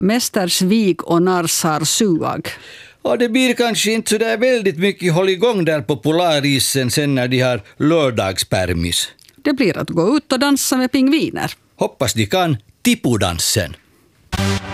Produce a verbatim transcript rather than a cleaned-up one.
Mästersvik och Narsarsuag. Ja, det blir kanske inte så där väldigt mycket håll igång där på polarisen sen när de har lördagspermis. Det blir att gå ut och dansa med pingviner. Hoppas de kan tippodansen.